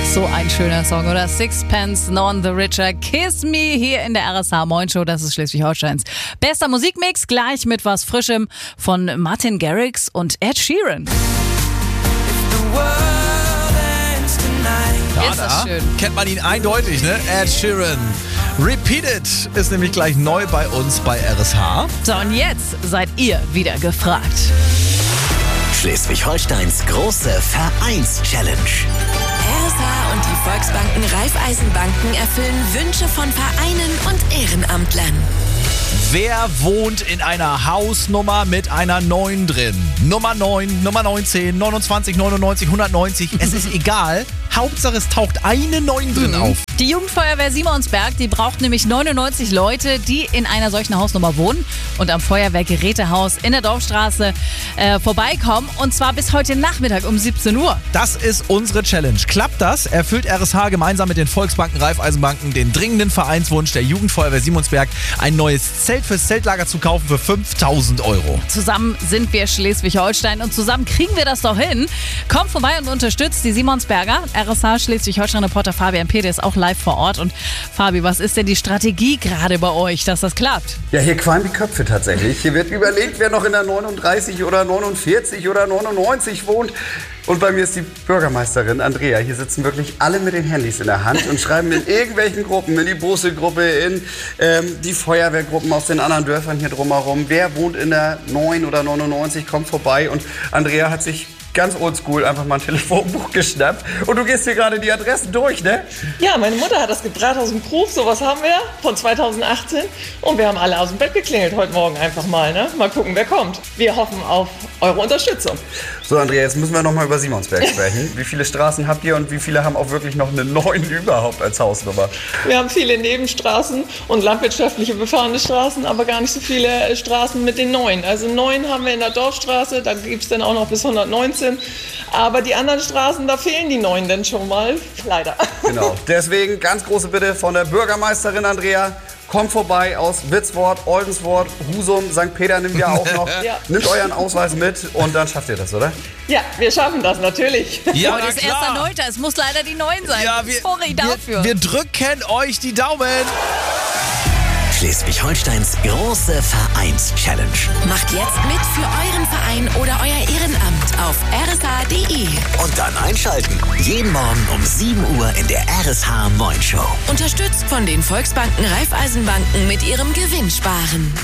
So ein schöner Song, oder? Sixpence None the Richer, Kiss Me hier in der RSH Moin Show. Das ist Schleswig-Holsteins bester Musikmix. Gleich mit was Frischem von Martin Garrix und Ed Sheeran. Ja, Ist das schön. kennt man ihn eindeutig, ne? Ed Sheeran. Repeated ist nämlich gleich neu bei uns bei RSH. So, und jetzt seid ihr wieder gefragt. Schleswig-Holsteins große Vereins-Challenge. RSH und die Volksbanken Raiffeisenbanken erfüllen Wünsche von Vereinen und Ehrenamtlern. Wer wohnt in einer Hausnummer mit einer 9 drin? Nummer 9, Nummer 19, 29, 99, 190. Es ist egal. Hauptsache es taucht eine 9 drin auf. Die Jugendfeuerwehr Simonsberg, die braucht nämlich 99 Leute, die in einer solchen Hausnummer wohnen und am Feuerwehrgerätehaus in der Dorfstraße vorbeikommen. Und zwar bis heute Nachmittag um 17 Uhr. Das ist unsere Challenge. Klappt das, erfüllt RSH gemeinsam mit den Volksbanken, Raiffeisenbanken den dringenden Vereinswunsch der Jugendfeuerwehr Simonsberg, ein neues Zelt fürs Zeltlager zu kaufen für 5.000 Euro. Zusammen sind wir Schleswig-Holstein und zusammen kriegen wir das doch hin. Kommt vorbei und unterstützt die Simonsberger. RSH Schleswig-Holstein-Reporter Fabian Peter ist auch live vor Ort. Und Fabi, was ist denn die Strategie gerade bei euch, dass das klappt? Ja, hier qualmen die Köpfe tatsächlich. Hier wird überlegt, wer noch in der 39 oder 49 oder 99 wohnt. Und bei mir ist die Bürgermeisterin Andrea. Hier sitzen wirklich alle mit den Handys in der Hand und schreiben in irgendwelchen Gruppen, in die Brüssel-Gruppe, in die Feuerwehrgruppen aus den anderen Dörfern hier drumherum. Wer wohnt in der 9 oder 99, kommt vorbei. Und Andrea hat sich ganz oldschool einfach mal ein Telefonbuch geschnappt. Und du gehst hier gerade die Adressen durch, ne? Ja, meine Mutter hat das gebracht aus dem Kruf, sowas haben wir, von 2018. Und wir haben alle aus dem Bett geklingelt heute Morgen einfach mal, ne? Mal gucken, wer kommt. Wir hoffen auf eure Unterstützung. So, Andrea, jetzt müssen wir noch mal über Simonsberg sprechen. Wie viele Straßen habt ihr und wie viele haben auch wirklich noch eine 9 überhaupt als Hausnummer? Wir haben viele Nebenstraßen und landwirtschaftliche befahrene Straßen, aber gar nicht so viele Straßen mit den 9. Also 9 haben wir in der Dorfstraße, da gibt es dann auch noch bis 119. Aber die anderen Straßen, da fehlen die 9 denn schon mal, leider. Genau, deswegen ganz große Bitte von der Bürgermeisterin Andrea. Kommt vorbei aus Witzwort, Oldenswort, Husum, St. Peter nimmt ihr auch noch. Ja. Nimmt euren Ausweis mit und dann schafft ihr das, oder? Ja, wir schaffen das natürlich. Ja, Heute ist 1.9., es muss leider die 9 sein. Ja, Sorry dafür. wir drücken euch die Daumen. Schleswig-Holsteins große Vereins-Challenge. Macht jetzt mit für euren Verein oder euer Ehrenamt auf rsh.de. Und dann einschalten. Jeden Morgen um 7 Uhr in der RSH Moin Show. Unterstützt von den Volksbanken Raiffeisenbanken mit ihrem Gewinnsparen.